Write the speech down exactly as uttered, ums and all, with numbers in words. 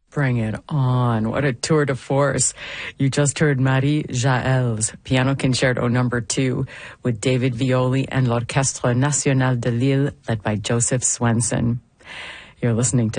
Bring it on. What a tour de force. You just heard Marie Jaël's Piano Concerto number two with David Violi and l'Orchestre National de Lille, led by Joseph Swenson. You're listening to